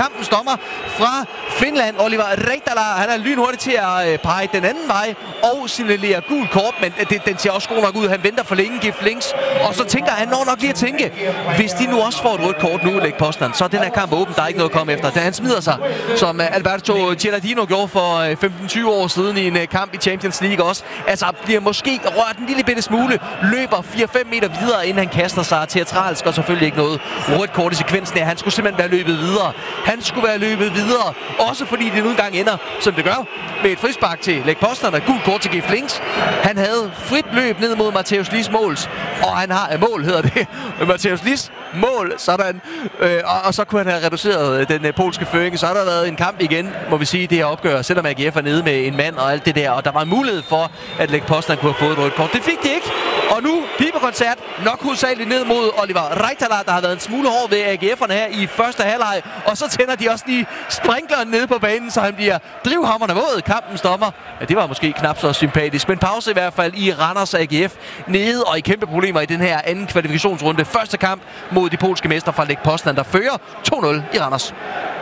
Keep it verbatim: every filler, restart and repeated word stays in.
kampens dommer fra Finland, Oliver Reitala. Han er lynhurtig til at pege den anden vej og signalere gul kort, men det, den ser også god nok ud. Han venter for længe, Gift Links, og så tænker han når nok lige at tænke, hvis de nu også får et rødt kort nu, Lech Poznan, så er den her kamp åben. Der er ikke noget at komme efter. Da han smider sig, som Alberto Gilardino gjorde for femten tyve år siden i en kamp i Champions League også. Altså bliver måske rørt en lille bitte smule, løber fire fem meter videre, inden han kaster sig teatralsk, og selvfølgelig ikke noget rødt kort i sekvensen her. Han skulle simpelthen være løbet videre. Han skulle være løbet videre, også fordi det nu engang ender, som det gør, med et frispark til Lech Poznan og gul kort til Gift Links. Han havde frit løb ned mod Mateusz Lis måls, og han har mål, hedder det. Mateusz Lis mål, sådan. Øh, og, og så kunne han have reduceret den øh, polske føring. Så har der været en kamp igen, må vi sige, det her opgør, selvom A G F er nede med en mand og alt det der. Og der var en mulighed for, at Lech Poznan kunne have fået et rødt kort. Det fik de ikke. Og nu pibekoncert nok hovedsageligt ned mod Oliver Reitala, der har været en smule hård ved A G F'erne her i første halvleg. Og så tænder de også lige sprinkleren nede på banen, så han bliver drivhammerne våd. Kampens dommer. Ja, det var måske knap så sympatisk. Men pause i hvert fald i Randers A G F nede og i kæmpe problemer i den her anden kvalifikationsrunde. Første kamp mod de polske mestre fra Lech Poznan, der fører to nul i Randers.